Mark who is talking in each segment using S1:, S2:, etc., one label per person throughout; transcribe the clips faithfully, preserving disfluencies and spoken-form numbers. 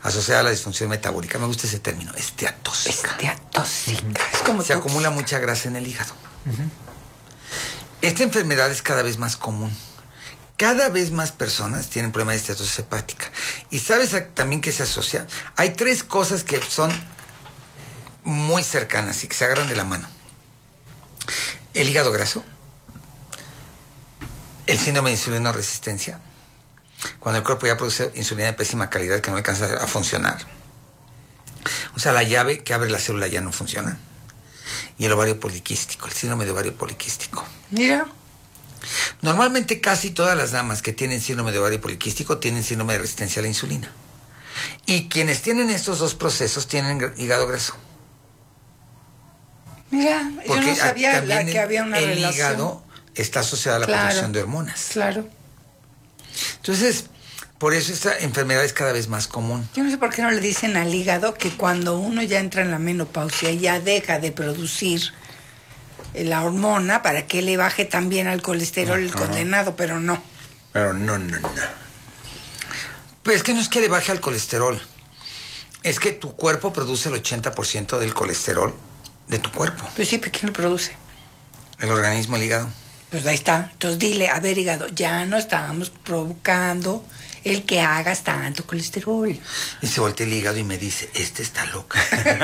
S1: asociada a la disfunción metabólica. Me gusta ese término, esteatóxica.
S2: Esteatóxica. Es como
S1: Se acumula mucha grasa en el hígado. Uh-huh. Esta enfermedad es cada vez más común. Cada vez más personas tienen problemas de esteatosis hepática. ¿Y sabes también qué se asocia? Hay tres cosas que son muy cercanas y que se agarran de la mano. El hígado graso, el síndrome de insulino resistencia, cuando el cuerpo ya produce insulina de pésima calidad que no alcanza a funcionar. O sea, la llave que abre la célula ya no funciona. Y el ovario poliquístico, el síndrome de ovario poliquístico.
S2: Mira.
S1: Normalmente casi todas las damas que tienen síndrome de ovario poliquístico tienen síndrome de resistencia a la insulina. Y quienes tienen estos dos procesos tienen hígado graso.
S2: Mira,
S1: porque
S2: yo no sabía la,
S1: el,
S2: que había una
S1: el
S2: relación.
S1: El hígado está asociado a la
S2: claro,
S1: producción de hormonas.
S2: Claro.
S1: Entonces, por eso esta enfermedad es cada vez más común.
S2: Yo no sé por qué no le dicen al hígado que cuando uno ya entra en la menopausia ya deja de producir la hormona para que le baje también al colesterol el condenado, pero no.
S3: Pero no, no, no.
S1: Pues es que no es que le baje al colesterol. Es que tu cuerpo produce el ochenta por ciento del colesterol de tu cuerpo.
S2: Pues sí, ¿pero quién lo produce?
S1: El organismo, el hígado.
S2: Pues ahí está. Entonces dile, a ver, hígado, ya no estamos provocando el que hagas tanto colesterol.
S1: Y se voltea el hígado y me dice, este está loca.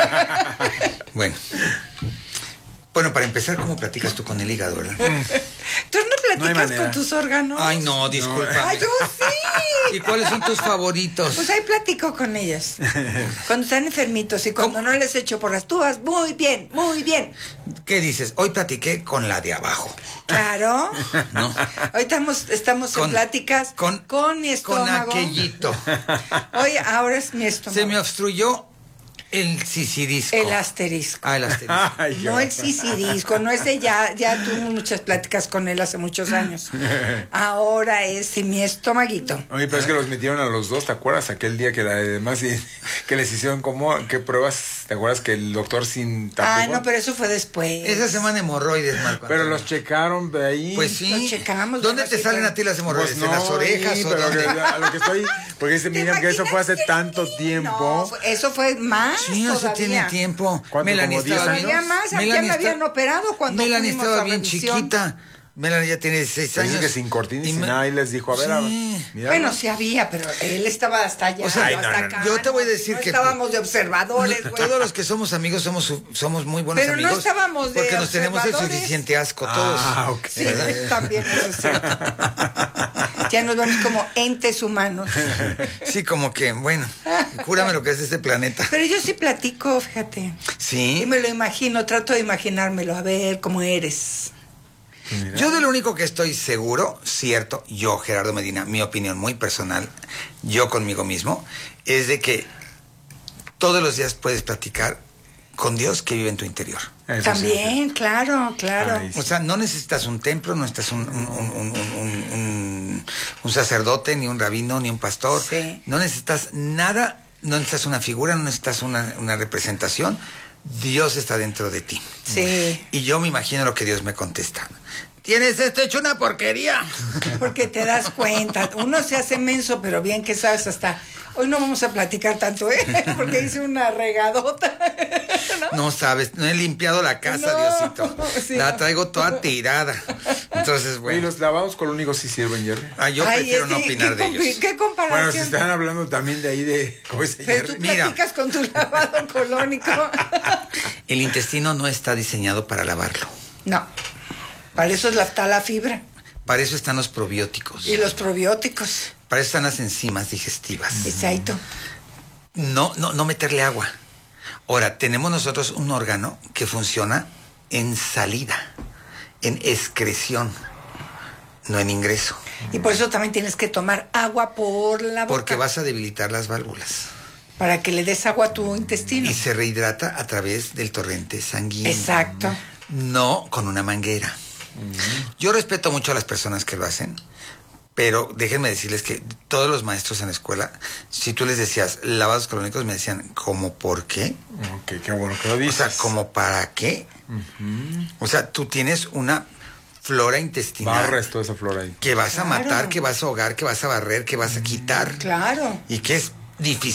S1: Bueno. Bueno, para empezar, ¿cómo platicas tú con el hígado, verdad?
S2: ¿Tú no platicas no con tus órganos?
S1: Ay, no, disculpa.
S2: No. Ay, yo sí.
S1: ¿Y cuáles son tus favoritos?
S2: Pues ahí platico con ellos. Cuando están enfermitos y cuando ¿Cómo? No les echo por las tubas, muy bien, muy bien.
S1: ¿Qué dices? Hoy platiqué con la de abajo.
S2: Claro.
S1: ¿No?
S2: Hoy estamos, estamos con, en pláticas con, con mi estómago.
S1: Con aquellito.
S2: Hoy, ahora es mi estómago.
S1: Se me obstruyó el sisirisco.
S2: El asterisco.
S1: Ah, el asterisco.
S2: Ay, no el sisirisco, no ese ya, ya tuve muchas pláticas con él hace muchos años. Ahora es mi estomaguito.
S3: Oye, pero es que los metieron a los dos, ¿te acuerdas? Aquel día que además que les hicieron como, ¿qué pruebas? ¿Te acuerdas que el doctor sin tapujos?
S2: Ah, no, pero eso fue después.
S1: Esa semana hemorroides, Marco.
S3: Pero los checaron de ahí.
S1: Pues sí.
S2: Los checamos.
S1: ¿Dónde te salen a ti las hemorroides?
S3: Pues no,
S1: ¿En las orejas
S3: sí,
S1: o
S3: pero
S1: dónde?
S3: que, a lo que estoy, porque dice Miriam que eso fue hace tanto tiempo.
S2: No, eso fue más.
S1: Sí, eso tiene tiempo.
S3: ¿Cuánto,
S1: Melanie
S3: como diez
S1: estaba
S3: años?
S2: Todavía más,
S1: Melanie
S2: ya me
S1: está...
S2: habían operado cuando
S1: Melanie
S2: fuimos
S1: estaba
S2: a
S1: bien
S2: revisión.
S1: chiquita. Melanie ya tiene dieciséis años.
S3: Dice que sin cortina y, y sin
S1: me...
S3: nada, y les dijo, a ver,
S1: sí.
S3: a ver. Mira,
S2: bueno,
S3: ¿no?
S2: sí había, pero él estaba hasta allá,
S1: o sea,
S2: hasta
S1: no, no, no.
S2: acá.
S1: Yo te voy a decir
S2: no
S1: que...
S2: estábamos de observadores, güey.
S1: Todos los que somos amigos somos, somos muy buenos
S2: pero
S1: amigos.
S2: Pero no estábamos de
S1: porque nos tenemos el
S2: observadores.
S1: suficiente asco todos.
S3: Ah, ok.
S2: Sí, también eso es cierto. Ya nos vemos como entes humanos.
S1: Sí, como que, bueno, júrame lo que es este planeta.
S2: Pero yo sí platico, fíjate.
S1: Sí.
S2: Y me lo imagino, trato de imaginármelo, a ver cómo eres.
S1: Mira. Yo de lo único que estoy seguro, cierto, yo, Gerardo Medina, mi opinión muy personal, yo conmigo mismo, es de que todos los días puedes platicar con Dios que vive en tu interior.
S2: Eso también, sí. claro, claro.
S1: Ay, sí. O sea, no necesitas un templo, no necesitas un, un, un, un, un, un, un sacerdote, ni un rabino, ni un pastor.
S2: Sí.
S1: No necesitas nada, no necesitas una figura, no necesitas una, una representación. Dios está dentro de ti.
S2: Sí.
S1: Y yo me imagino lo que Dios me contesta. ¿Tienes esto hecho una porquería?
S2: Porque te das cuenta. Uno se hace menso, pero bien que sabes hasta... Hoy no vamos a platicar tanto, ¿eh? Porque hice una regadota. ¿No?
S1: No sabes, no he limpiado la casa,
S2: no,
S1: Diosito.
S2: Sí,
S1: la
S2: no.
S1: traigo toda tirada. Entonces, bueno.
S3: ¿Y los lavados colónicos sí sirven, Jerry?
S1: Ah, yo
S2: Ay,
S1: prefiero
S2: sí,
S1: no opinar de ellos.
S2: ¿Qué comparación?
S3: Bueno, si están hablando también de ahí de... ¿Cómo se
S2: Pero tú
S1: Mira.
S2: platicas con tu lavado colónico.
S1: El intestino no está diseñado para lavarlo.
S2: No. Para eso está la fibra.
S1: Para eso están los probióticos.
S2: Y los probióticos.
S1: Para eso están las enzimas digestivas.
S2: Exacto.
S1: No, no, no meterle agua. Ahora, tenemos nosotros un órgano que funciona en salida, en excreción, no en ingreso.
S2: Y por eso también tienes que tomar agua por la boca.
S1: Porque vas a debilitar las válvulas.
S2: Para que le des agua a tu intestino.
S1: Y se rehidrata a través del torrente sanguíneo.
S2: Exacto.
S1: No con una manguera. Yo respeto mucho a las personas que lo hacen, pero déjenme decirles que todos los maestros en la escuela, si tú les decías lavados colónicos, me decían, ¿cómo por qué?
S3: Ok, qué bueno que lo dices.
S1: O sea, ¿cómo para qué? Uh-huh. O sea, tú tienes una flora intestinal.
S3: Barres toda esa flora ahí.
S1: Que vas
S2: claro.
S1: a matar, que vas a ahogar, que vas a barrer, que vas a quitar.
S2: Claro.
S1: Y que es difícil.